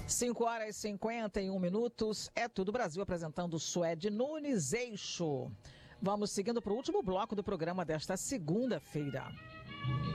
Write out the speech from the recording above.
5h51. É Tudo Brasil apresentando Suede Nunes Eixo. Vamos seguindo para o último bloco do programa desta segunda-feira.